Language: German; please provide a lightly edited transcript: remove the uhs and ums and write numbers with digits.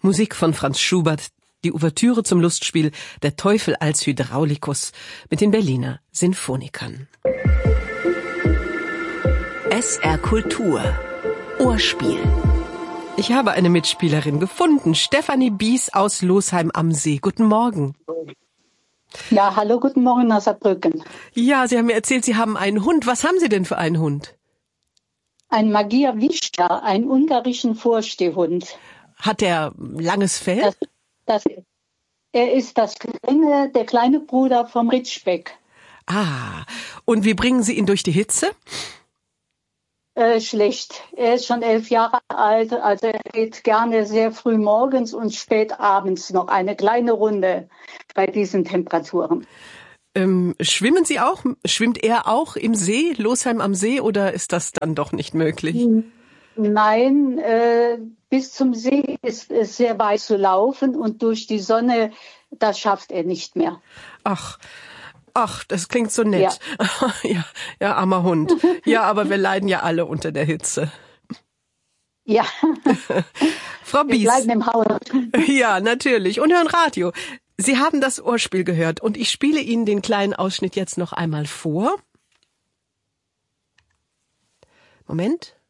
Musik von Franz Schubert, die Ouvertüre zum Lustspiel Der Teufel als Hydraulikus mit den Berliner Sinfonikern. SR Kultur Ohrspiel. Ich habe eine Mitspielerin gefunden, Stefanie Bies aus Losheim am See. Guten Morgen. Ja, hallo, guten Morgen nach Saarbrücken. Ja, Sie haben mir erzählt, Sie haben einen Hund. Was haben Sie denn für einen Hund? Ein Magyar Vizsla, einen ungarischen Vorstehhund. Hat er langes Fell? Er ist der kleine Bruder vom Ritschbeck. Ah, und wie bringen Sie ihn durch die Hitze? Schlecht. Er ist schon 11 Jahre alt, also er geht gerne sehr früh morgens und spät abends noch eine kleine Runde bei diesen Temperaturen. Schwimmen Sie auch? Schwimmt er auch im See, Losheim am See, oder ist das dann doch nicht möglich? Nein, bis zum See ist es sehr weit zu laufen und durch die Sonne, das schafft er nicht mehr. Ach, das klingt so nett. Ja, armer Hund. Ja, aber wir leiden ja alle unter der Hitze. Ja, Frau Bies. wir bleiben im Haus. Ja, natürlich. Und hören Radio. Sie haben das Ohrspiel gehört und ich spiele Ihnen den kleinen Ausschnitt jetzt noch einmal vor. Moment.